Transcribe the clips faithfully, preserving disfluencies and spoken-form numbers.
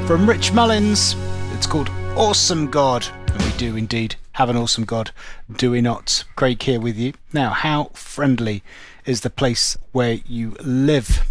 from Rich Mullins. It's called Awesome God, and we do indeed have an awesome God, do we not? Craig here with you. Now, how friendly is the place where you live?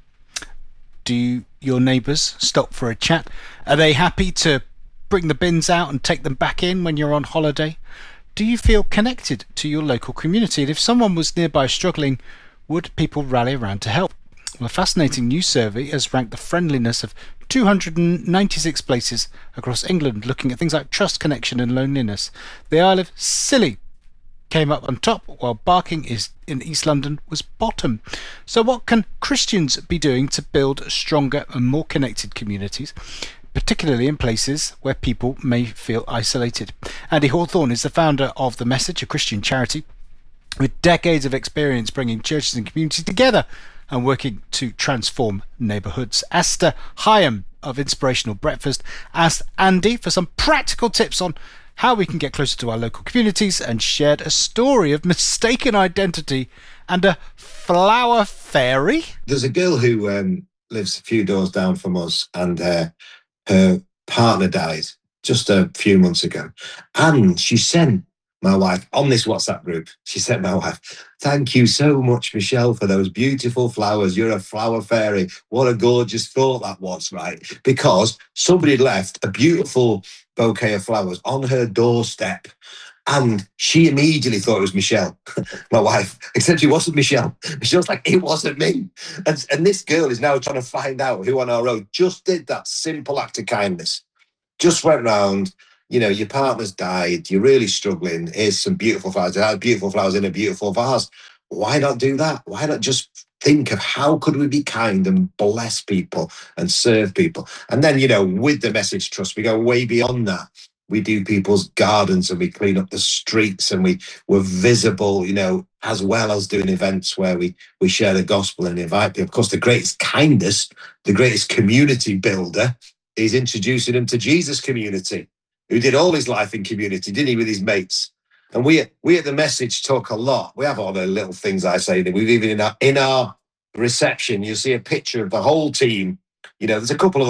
Do your neighbours stop for a chat? Are they happy to bring the bins out and take them back in when you're on holiday? Do you feel connected to your local community? And if someone was nearby struggling, would people rally around to help? Well, a fascinating new survey has ranked the friendliness of two hundred ninety-six places across England, looking at things like trust, connection and loneliness. The Isle of Scilly came up on top, while Barking is in East London was bottom. So what can Christians be doing to build stronger and more connected communities, particularly in places where people may feel isolated? Andy Hawthorne is the founder of The Message, a Christian charity with decades of experience bringing churches and communities together and working to transform neighbourhoods. Esther Hyam of Inspirational Breakfast asked Andy for some practical tips on how we can get closer to our local communities, and shared a story of mistaken identity and a flower fairy. There's a girl who um, lives a few doors down from us, and uh, her partner died just a few months ago. And she sent my wife on this WhatsApp group, she sent my wife, "Thank you so much, Michelle, for those beautiful flowers. You're a flower fairy." What a gorgeous thought that was, right? Because somebody had left a beautiful bouquet of flowers on her doorstep. And she immediately thought it was Michelle, my wife, except she wasn't Michelle. She was like, it wasn't me. And, and this girl is now trying to find out who on our road just did that simple act of kindness. Just went round, you know, your partner's died, you're really struggling, here's some beautiful flowers. There are beautiful flowers in a beautiful vase. Why not do that? Why not just think of how could we be kind and bless people and serve people? And then, you know, with the Message Trust, we go way beyond that. We do people's gardens and we clean up the streets, and we we're visible, you know, as well as doing events where we, we share the gospel and invite people. Of course, the greatest kindness, the greatest community builder is introducing them to Jesus' community, who did all his life in community, didn't he, with his mates? And we we at The Message talk a lot. We have all the little things I say that we've even in our in our reception, you'll see a picture of the whole team. You know, there's a couple of